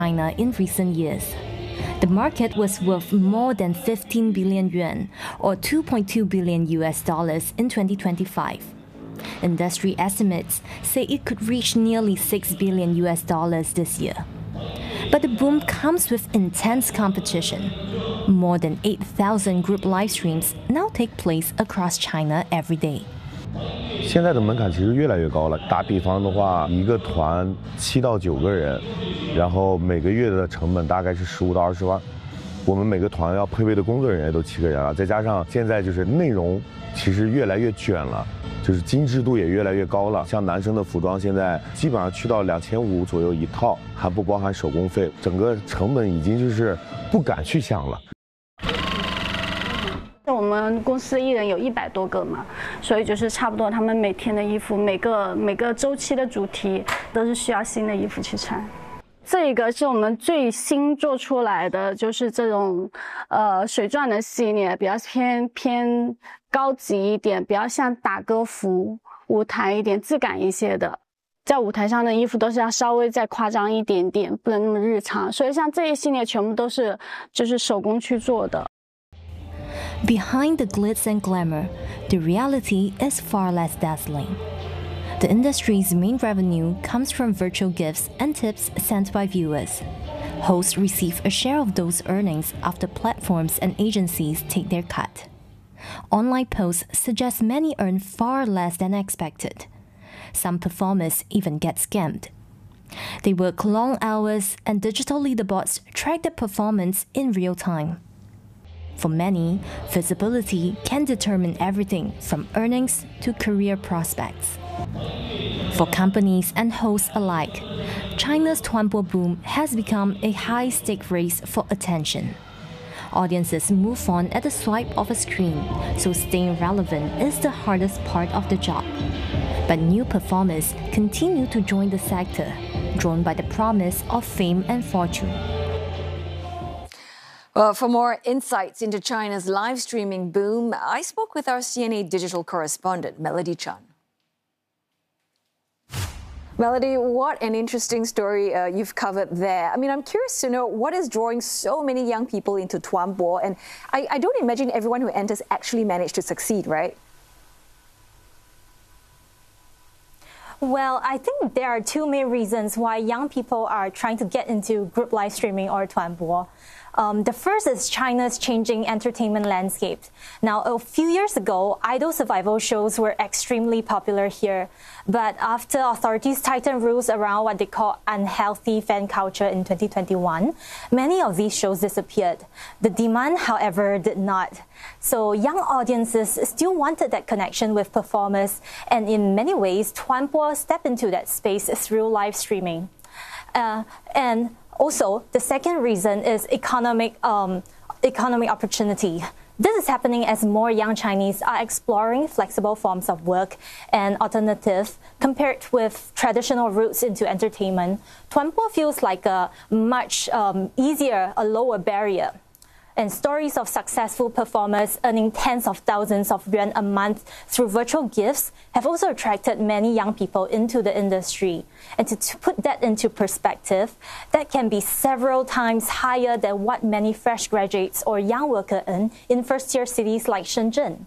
China in recent years. The market was worth more than 15 billion yuan, or $2.2 billion in 2025. Industry estimates say it could reach nearly $6 billion this year. But the boom comes with intense competition. More than 8,000 group live streams now take place across China every day. 现在的门槛其实越来越高了。打比方的话，一个团7到9个人，然后每个月的成本大概是15到20万。我们每个团要配备的工作人员也都7个人了，再加上现在就是内容其实越来越卷了，就是精致度也越来越高了。像男生的服装现在基本上去到2500左右一套，还不包含手工费，整个成本已经就是不敢去想了。 我们公司艺人有100多个嘛，所以就是差不多他们每天的衣服，每个周期的主题都是需要新的衣服去穿。这个是我们最新做出来的，就是这种水钻的系列，比较偏高级一点，比较像打歌服、舞台一点、质感一些的。在舞台上的衣服都是要稍微再夸张一点点，不能那么日常。所以像这一系列全部都是就是手工去做的。 Behind the glitz and glamour, the reality is far less dazzling. The industry's main revenue comes from virtual gifts and tips sent by viewers. Hosts receive a share of those earnings after platforms and agencies take their cut. Online posts suggest many earn far less than expected. Some performers even get scammed. They work long hours, and digital leaderboards track their performance in real time. For many, visibility can determine everything from earnings to career prospects. For companies and hosts alike, China's Tuanbo boom has become a high-stake race for attention. Audiences move on at the swipe of a screen, so staying relevant is the hardest part of the job. But new performers continue to join the sector, drawn by the promise of fame and fortune. Well, for more insights into China's live streaming boom, I spoke with our CNA digital correspondent, Melody Chan. Melody, what an interesting story you've covered there. I mean, I'm curious to know what is drawing so many young people into Tuanbo, and I don't imagine everyone who enters actually managed to succeed, right? Well, I think there are two main reasons why young people are trying to get into group live streaming or Tuanbo. The first is China's changing entertainment landscape. Now, a few years ago, idol survival shows were extremely popular here. But after authorities tightened rules around what they call unhealthy fan culture in 2021, many of these shows disappeared. The demand, however, did not. So young audiences still wanted that connection with performers, and in many ways, Tuanbo stepped into that space through live streaming. And also, the second reason is economic opportunity. This is happening as more young Chinese are exploring flexible forms of work and alternatives compared with traditional routes into entertainment. Tuanbo feels like a much easier, a lower barrier. And stories of successful performers earning tens of thousands of yuan a month through virtual gifts have also attracted many young people into the industry. And to put that into perspective, that can be several times higher than what many fresh graduates or young workers earn in first-tier cities like Shenzhen.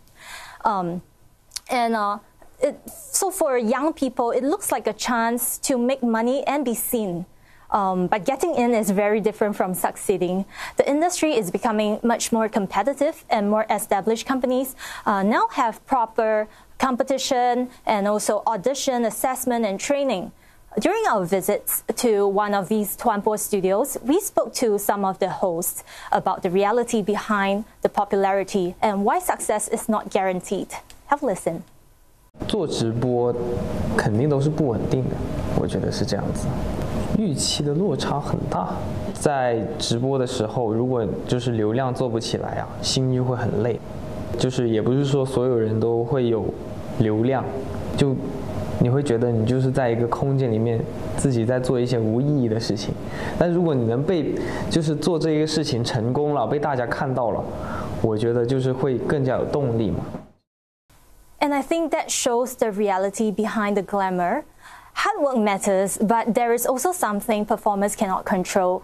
So for young people, it looks like a chance to make money and be seen. But getting in is very different from succeeding. The industry is becoming much more competitive, and more established companies now have proper competition and also audition, assessment, and training. During our visits to one of these Tuanbo studios, we spoke to some of the hosts about the reality behind the popularity and why success is not guaranteed. Have a listen. 做直播肯定都是不稳定的，我觉得是这样子。预期的落差很大，在直播的时候，如果就是流量做不起来啊，心就会很累。就是也不是说所有人都会有流量，就你会觉得你就是在一个空间里面自己在做一些无意义的事情。但如果你能被就是做这个事情成功了，被大家看到了，我觉得就是会更加有动力嘛。 And I think that shows the reality behind the glamour. Hard work matters, but there is also something performers cannot control,